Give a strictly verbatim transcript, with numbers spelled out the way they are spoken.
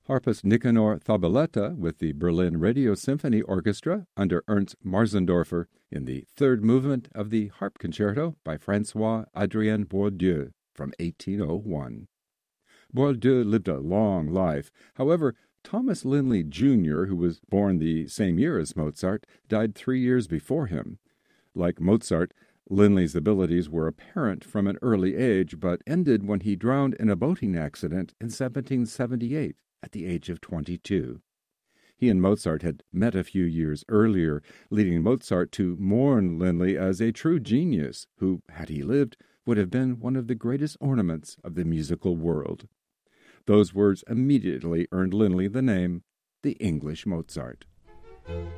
Harpist Nicanor Thabeleta with the Berlin Radio Symphony Orchestra under Ernst Marzendorfer in the third movement of the Harp Concerto by François-Adrien Boieldieu from eighteen oh one. Boieldieu lived a long life. However, Thomas Linley Junior, who was born the same year as Mozart, died three years before him. Like Mozart, Linley's abilities were apparent from an early age, but ended when he drowned in a boating accident in seventeen seventy-eight at the age of twenty-two. He and Mozart had met a few years earlier, leading Mozart to mourn Linley as a true genius who, had he lived, would have been one of the greatest ornaments of the musical world. Those words immediately earned Linley the name, the English Mozart.